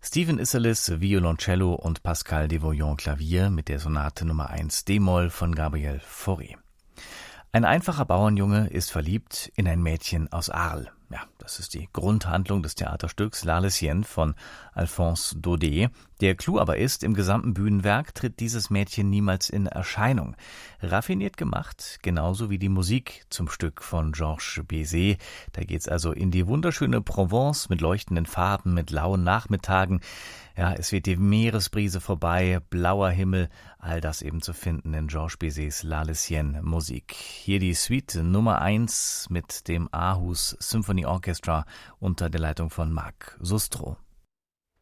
Stephen Isserlis Violoncello und Pascal Devoyant Klavier mit der Sonate Nummer 1 d-Moll von Gabriel Fauré. Ein einfacher Bauernjunge ist verliebt in ein Mädchen aus Arles. Ja, das ist die Grundhandlung des Theaterstücks La Lessienne von Alphonse Daudet. Der Clou aber ist, im gesamten Bühnenwerk tritt dieses Mädchen niemals in Erscheinung. Raffiniert gemacht, genauso wie die Musik zum Stück von Georges Bizet. Da geht's also in die wunderschöne Provence mit leuchtenden Farben, mit lauen Nachmittagen. Ja, es weht die Meeresbrise vorbei, blauer Himmel, all das eben zu finden in Georges Bizets La Lessienne Musik. Hier die Suite Nummer 1 mit dem Aarhus Symphony Orchestra unter der Leitung von Marc Sustro.